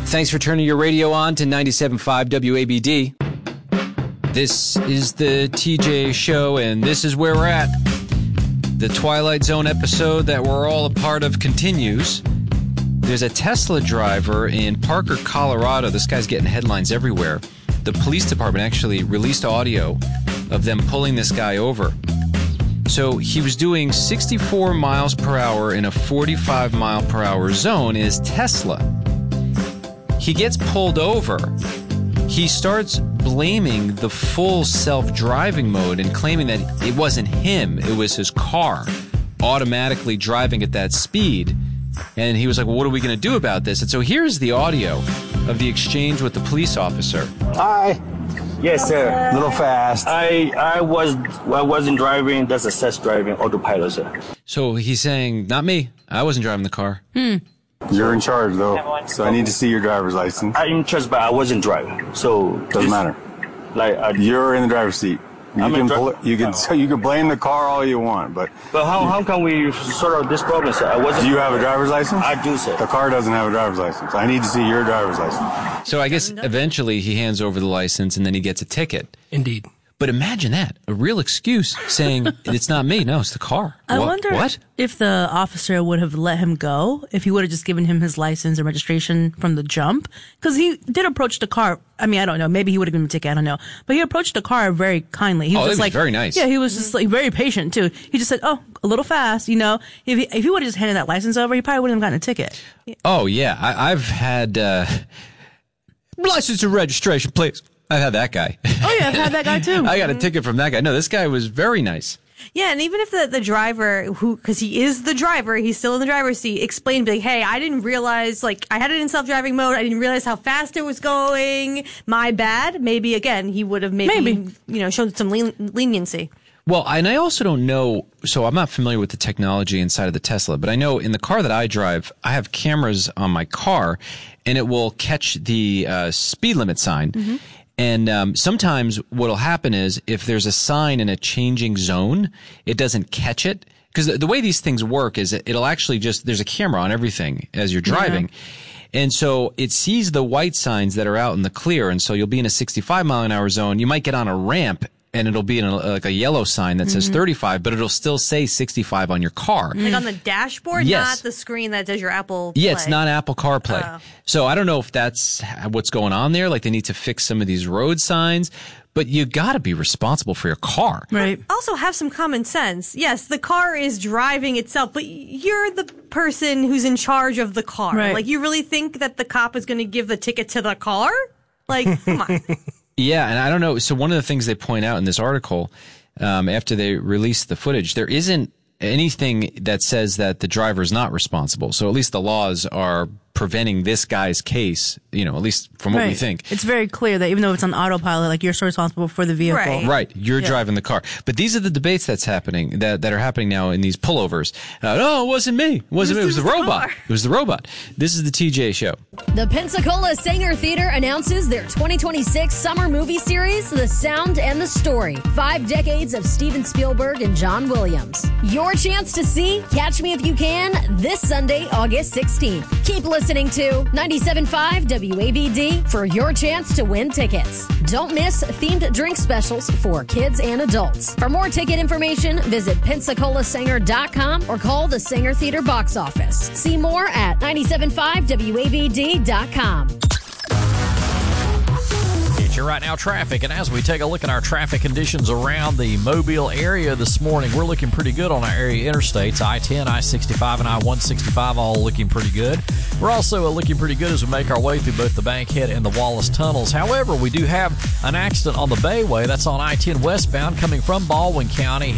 Thanks for turning your radio on to 97.5 WABD. This is the TJ Show, and this is where we're at. The Twilight Zone episode that we're all a part of continues. There's a Tesla driver in Parker, Colorado. This guy's getting headlines everywhere. The police department actually released audio of them pulling this guy over. So he was doing 64 miles per hour in a 45 mile per hour zone in his Tesla. He gets pulled over. He starts blaming the full self-driving mode and claiming that it wasn't him, it was his car automatically driving at that speed. And he was like, well, what are we going to do about this? And so here's the audio of the exchange with the police officer. Hi. Yes, sir. A little fast. I wasn't driving. That's a self-driving autopilot, sir. So he's saying, not me. I wasn't driving the car. You're in charge, though, so I need to see your driver's license. I'm in charge, but I wasn't driving. So Doesn't matter. You're in the driver's seat. You can blame the car all you want, but how can we sort out this problem, sir? Do you have a driver's license? I do, sir. The car doesn't have a driver's license. I need to see your driver's license. So I guess eventually he hands over the license and then he gets a ticket. Indeed. But imagine that, a real excuse saying, it's not me, no, it's the car. I wonder if the officer would have let him go, if he would have just given him his license and registration from the jump. Because he did approach the car. I mean, I don't know, maybe he would have given him a ticket, I don't know. But he approached the car very kindly. He was just very nice. Yeah, he was just like very patient too. He just said, oh, a little fast, you know. If he would have just handed that license over, he probably wouldn't have gotten a ticket. Oh, yeah. I've had license and registration, please. I've had that guy. Oh, yeah, I've had that guy, too. I got a ticket from that guy. No, this guy was very nice. Yeah, and even if the driver, because he is the driver, he's still in the driver's seat, explained, like, hey, I didn't realize, like, I had it in self-driving mode. I didn't realize how fast it was going. My bad. Maybe, again, he would have maybe. Shown some leniency. Well, and I also don't know, so I'm not familiar with the technology inside of the Tesla, but I know in the car that I drive, I have cameras on my car, and it will catch the speed limit sign. Mm-hmm. And sometimes what'll happen is if there's a sign in a changing zone, it doesn't catch it. Because the way these things work is it'll actually there's a camera on everything as you're driving. Yeah. And so it sees the white signs that are out in the clear. And so you'll be in a 65 mile an hour zone. You might get on a ramp and it'll be in like a yellow sign that says 35, but it'll still say 65 on your car. Like on the dashboard, not the screen that does your Apple Play. Yeah, it's not Apple CarPlay. So I don't know if that's what's going on there. Like they need to fix some of these road signs, but you got to be responsible for your car. Right. But also have some common sense. Yes, the car is driving itself, but you're the person who's in charge of the car. Right. Like you really think that the cop is going to give the ticket to the car? Like, come on. Yeah, and I don't know. So one of the things they point out in this article, after they release the footage, there isn't anything that says that the driver is not responsible. So at least the laws are preventing this guy's case, at least from what we think. It's very clear that even though it's on autopilot, like you're still responsible for the vehicle. Right. You're driving the car. But these are the debates that are happening now in these pullovers. No, it wasn't me. It wasn't me. It was the robot. It was the robot. This is the TJ Show. The Pensacola Saenger Theater announces their 2026 summer movie series, The Sound and the Story. 5 decades of Steven Spielberg and John Williams. Your chance to see Catch Me If You Can this Sunday, August 16th. Keep listening to 97.5 WABD for your chance to win tickets. Don't miss themed drink specials for kids and adults. For more ticket information, visit PensacolaSanger.com or call the Saenger Theater box office. See more at 97.5WABD.com. Your Right Now traffic, and as we take a look at our traffic conditions around the Mobile area this morning, we're looking pretty good on our area interstates. I-10, I-65, and I-165 all looking pretty good. We're also looking pretty good as we make our way through both the Bankhead and the Wallace tunnels. However, we do have an accident on the Bayway. That's on I-10 westbound coming from Baldwin County